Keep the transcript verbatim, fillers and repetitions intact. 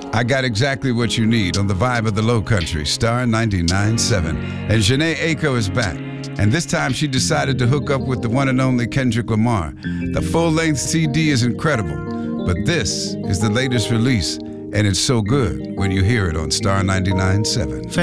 I got exactly what you need on the vibe of the Low Country, Star ninety-nine point seven. And Jhené Aiko is back. And this time she decided to hook up with the one and only Kendrick Lamar. The full-length C D is incredible, but this is the latest release, and it's so good when you hear it on Star ninety-nine point seven.